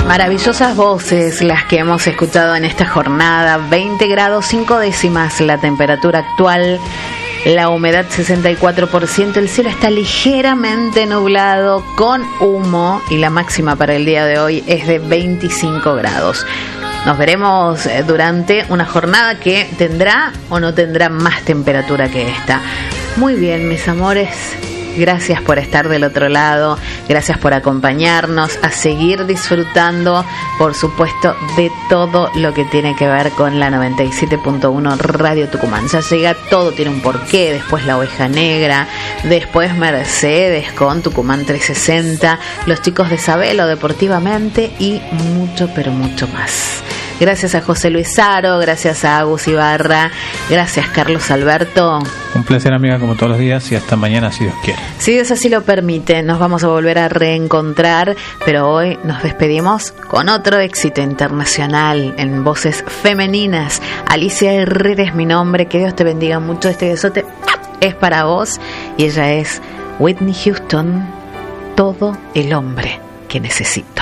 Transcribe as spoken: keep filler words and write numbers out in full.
Maravillosas voces las que hemos escuchado en esta jornada. Veinte grados cinco décimas la temperatura actual, la humedad sesenta y cuatro por ciento, el cielo está ligeramente nublado con humo y la máxima para el día de hoy es de veinticinco grados. Nos veremos durante una jornada que tendrá o no tendrá más temperatura que esta. Muy bien, mis amores. Gracias por estar del otro lado, gracias por acompañarnos, a seguir disfrutando, por supuesto, de todo lo que tiene que ver con la noventa y siete punto uno Radio Tucumán. Ya llega Todo Tiene un Porqué, después La Oveja Negra, después Mercedes con Tucumán trescientos sesenta, los chicos de Sabelo Deportivamente y mucho, pero mucho más. Gracias a José Luis Aro, gracias a Agus Ibarra, gracias Carlos Alberto. Un placer, amiga, como todos los días, y hasta mañana si Dios quiere. Si Dios así lo permite, nos vamos a volver a reencontrar, pero hoy nos despedimos con otro éxito internacional en voces femeninas. Alicia Herrera es mi nombre, que Dios te bendiga mucho. Este besote es para vos y ella es Whitney Houston, todo el hombre que necesita.